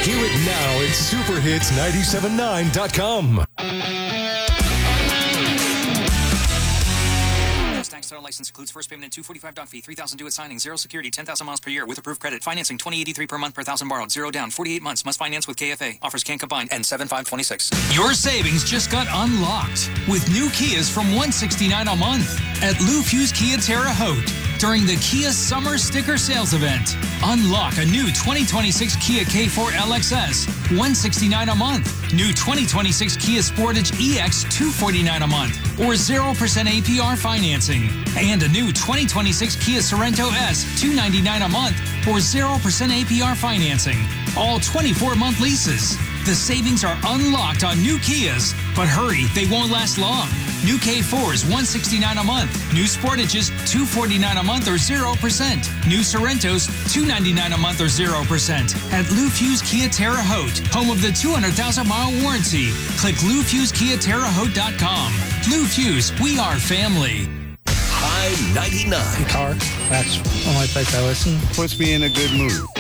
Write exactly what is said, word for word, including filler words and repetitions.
Hear it now at super hits nine seven nine dot com. Tax title license includes first payment and two forty-five doc fee, three thousand due at signing, zero security, ten thousand miles per year with approved credit. Financing twenty eighty-three per month per thousand borrowed, zero down, forty-eight months. Must finance with K F A. Offers can combine and seven five twenty-six. Your savings just got unlocked with new Kias from one sixty-nine a month at Lou Fuse Kia Terre Haute during the Kia Summer Sticker Sales Event. Unlock a new twenty twenty-six Kia K four L X S, one sixty-nine a month. New twenty twenty-six Kia Sportage E X, two forty-nine a month, or zero percent A P R financing. And a new twenty twenty-six Kia Sorento S, two ninety-nine a month, or zero percent A P R financing. All twenty-four month leases. The savings are unlocked on new Kias, but hurry, they won't last long. New K fours, one sixty-nine a month. New Sportages, two forty-nine a month or zero percent. New Sorrentos, two ninety-nine a month or zero percent. At Lou Fuse Kia Terre Haute, home of the two hundred thousand mile warranty. Click lou fuse kia terre haute dot com. Lou Fuse, we are family. High ninety-nine. Guitar, that's the only place I listen. Puts me in a good mood.